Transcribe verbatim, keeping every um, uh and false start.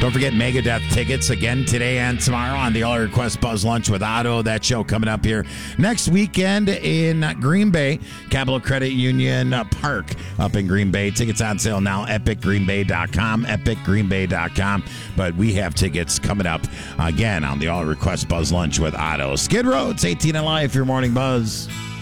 Don't forget Megadeth tickets again today and tomorrow on the All Request Buzz Lunch with Otto. That show coming up here next weekend in Green Bay, Capital Credit Union Park up in Green Bay. Tickets on sale now, epic green bay dot com, epic green bay dot com. But we have tickets coming up again on the All Request Buzz Lunch with Otto. Skid Row, it's eighteen in Life, your morning buzz.